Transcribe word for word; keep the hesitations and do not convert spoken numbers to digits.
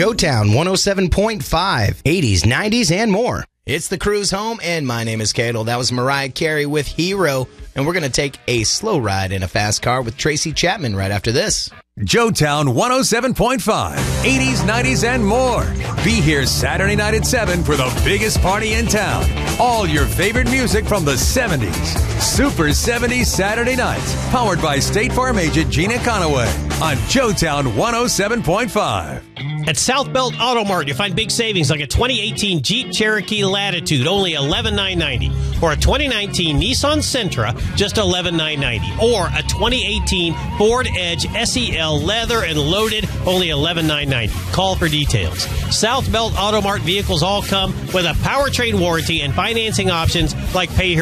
Joetown one oh seven point five, eighties, nineties, and more. It's the cruise home, and my name is Cadel. That was Mariah Carey with Hero, and we're going to take a slow ride in a fast car with Tracy Chapman right after this. Joetown one oh seven point five, eighties, nineties, and more. Be here Saturday night at seven for the biggest party in town. All your favorite music from the seventies. Super seventies Saturday nights. Powered by State Farm agent Gina Conaway on Joetown one oh seven point five. At South Belt Auto Mart, you'll find big savings like a twenty eighteen Jeep Cherokee Latitude, only eleven thousand nine hundred ninety dollars, or a twenty nineteen Nissan Sentra, just eleven thousand nine hundred ninety dollars, or a twenty eighteen Ford Edge S E L leather and loaded, only eleven thousand nine hundred ninety dollars. Call for details. South Belt Auto Mart vehicles all come with a powertrain warranty and financing options like Pay Here